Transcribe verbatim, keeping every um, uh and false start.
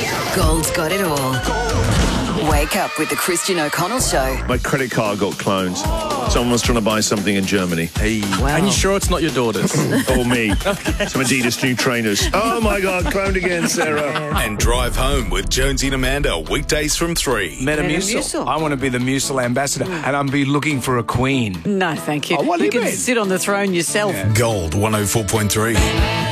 Gold's got it all. Wake up with the Christian O'Connell Show. My credit card got cloned. Someone was trying to buy something in Germany. Hey, wow. And you sure it's not your daughters? Or me. Some Adidas new trainers. Oh my God, cloned again, Sarah. And drive home with Jonesy and Amanda weekdays from three. Metamucil. Metamucil. I want to be the Mucil ambassador, and I'm be looking for a queen. No, thank you. Oh, what do you you can mean? sit on the throne yourself. Gold one oh four point three.